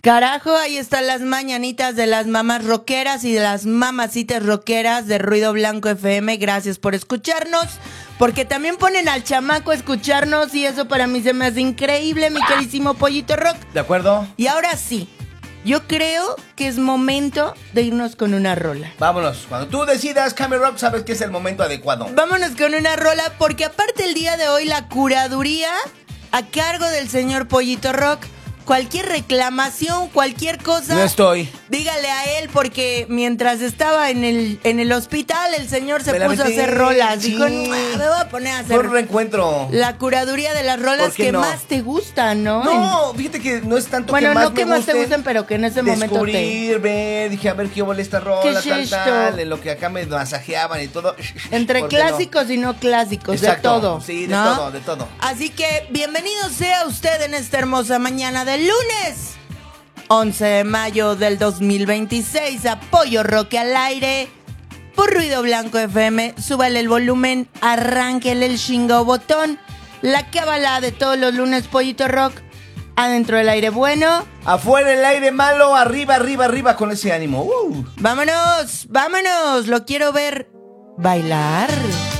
Carajo, ahí están las mañanitas de las mamás rockeras y de las mamacitas rockeras de Ruido Blanco FM. Gracias por escucharnos, porque también ponen al chamaco a escucharnos y eso para mí se me hace increíble, mi queridísimo Pollito Rock. ¿De acuerdo? Y ahora sí, yo creo que es momento de irnos con una rola. Vámonos, cuando tú decidas, Cami Rock, sabes que es el momento adecuado. Vámonos con una rola, porque aparte el día de hoy la curaduría a cargo del señor Pollito Rock. Cualquier reclamación, cualquier cosa, No estoy. dígale a él, porque mientras estaba en el hospital, el señor se Me la puso a metí, hacer rolas. sí. Dijo, me voy a poner a hacer Por un reencuentro. la curaduría de las rolas ¿Por qué que no? más te gustan, ¿no? No, fíjate que no es tanto Bueno, que más no que me más te gusten, pero que en ese momento te... descubrir, ver, dije, a ver qué huele esta rola, ¿Qué es tal, esto? tal, en lo que acá me masajeaban y todo. Entre ¿Por qué no? clásicos y no clásicos, Exacto, de todo. sí, de ¿no? todo, de todo. Así que bienvenido sea usted en esta hermosa mañana del lunes 11 de mayo del 2026 a Pollo Rock al aire por Ruido Blanco FM. Súbale el volumen, arránquele el chingo botón. La cábala de todos los lunes, Pollito Rock. Adentro del aire bueno. Afuera el aire malo, arriba, arriba, arriba con ese ánimo. Vámonos, vámonos. Lo quiero ver bailar.